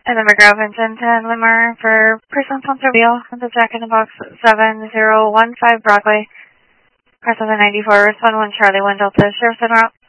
And then McGraw Vincent and Limmer for personal sponsor wheel at the Jack in the Box 7015 Broadway. Press of the 94, respond 1 Charlie 1 Delta, Sheriff's en route.